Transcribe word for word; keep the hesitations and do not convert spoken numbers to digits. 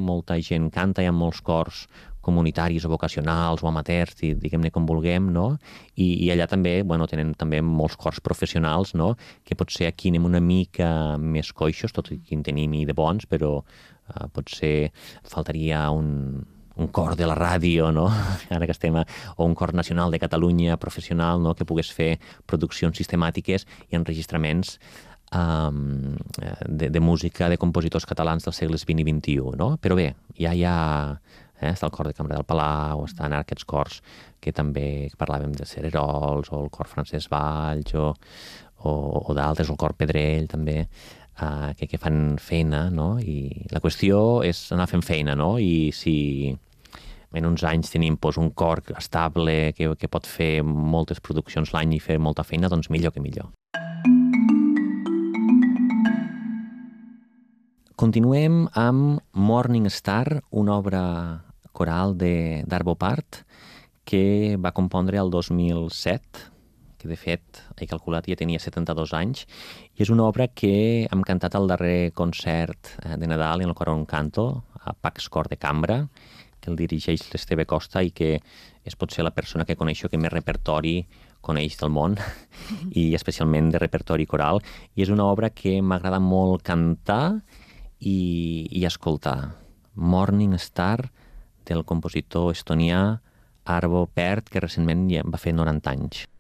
molta gent canta, hi ha molts cors comunitaris o vocacionals o amateurs, diguem-ne com vulguem, no? I, i allà també, bueno, tenen també molts cors professionals, no? Que potser aquí anem una mica més coixos, tot i que en tenim i de bons, però uh, potser faltaria un, un cor de la ràdio, no? Ara que estem a, o un cor nacional de Catalunya professional, no? Que pogués fer produccions sistemàtiques i enregistraments um, de, de música de compositors catalans dels segles vint i vint-i-u, no? Però bé, ja hi ha... Eh? Està el cor de Cambra del Palau, estan aquests cors que també parlàvem de Cererols, o el cor Francesc Valls, o, o, o d'altres, o el cor Pedrell, també, uh, que, que fan feina, no? I la qüestió és anar fent feina, no? I si en uns anys tenim pues, un cor estable que, que pot fer moltes produccions l'any i fer molta feina, doncs millor que millor. Continuem amb Morning Star, una obra coral d'Arvo Part que va compondre el dos mil set, que de fet he calculat ja tenia setanta-dos anys, i és una obra que hem cantat al darrer concert de Nadal en el Cor on Canto, a Pax Cor de Cambra, que el dirigeix l'Esteve Costa i que és potser la persona que coneixo que més repertori coneix del món, i especialment de repertori coral, i és una obra que m'agrada molt cantar i, i escoltar. Morning Star, del compositor estonià Arvo Pärt, que recentment ja va fer noranta anys.